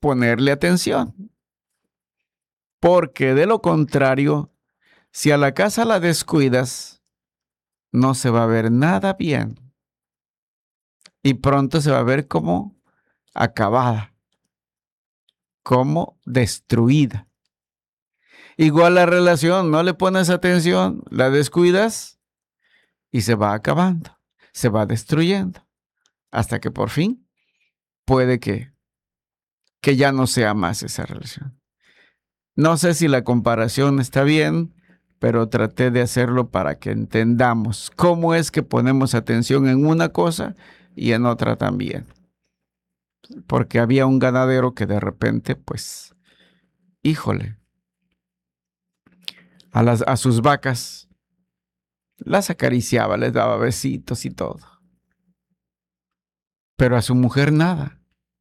ponerle atención. Porque de lo contrario, si a la casa la descuidas, no se va a ver nada bien. Y pronto se va a ver como acabada, como destruida. Igual la relación, no le pones atención, la descuidas y se va acabando, se va destruyendo, hasta que por fin puede que ya no sea más esa relación. No sé si la comparación está bien, pero traté de hacerlo para que entendamos cómo es que ponemos atención en una cosa y en otra también. Porque había un ganadero que de repente, pues, híjole, a sus vacas las acariciaba, les daba besitos y todo. Pero a su mujer nada.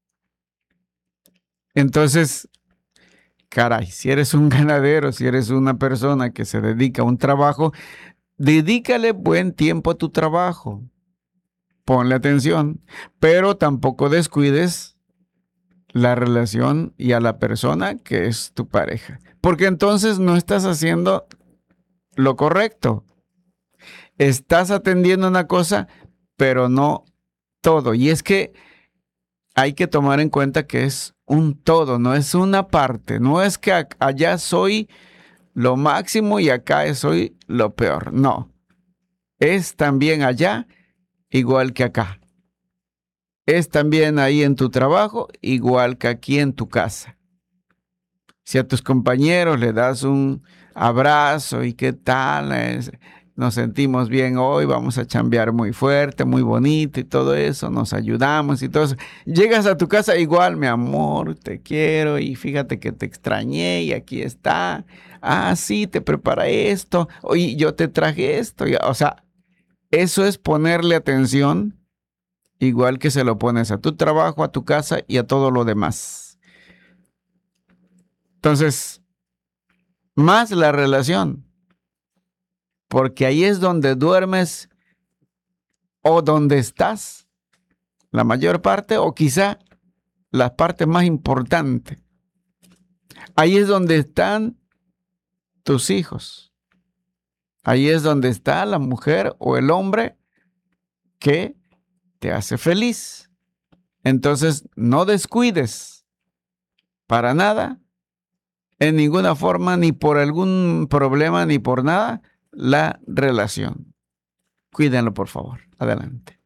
Entonces, caray, si eres un ganadero, si eres una persona que se dedica a un trabajo, dedícale buen tiempo a tu trabajo. Ponle atención, pero tampoco descuides la relación y a la persona que es tu pareja. Porque entonces no estás haciendo lo correcto. Estás atendiendo una cosa, pero no todo. Y es que hay que tomar en cuenta que es un todo, no es una parte. No es que allá soy lo máximo y acá soy lo peor. No, es también allá igual que acá. Es también ahí en tu trabajo igual que aquí en tu casa. Si a tus compañeros le das un abrazo y qué tal, nos sentimos bien hoy, vamos a chambear muy fuerte, muy bonito y todo eso, nos ayudamos y todo eso. Llegas a tu casa igual, mi amor, te quiero y fíjate que te extrañé y aquí está. Ah, sí, te preparé esto. Oye, yo te traje esto. O sea, eso es ponerle atención igual que se lo pones a tu trabajo, a tu casa y a todo lo demás. Entonces, más la relación, porque ahí es donde duermes o donde estás la mayor parte o quizá la parte más importante. Ahí es donde están tus hijos. Ahí es donde está la mujer o el hombre que te hace feliz. Entonces, no descuides para nada, en ninguna forma, ni por algún problema, ni por nada, la relación. Cuídenlo, por favor. Adelante.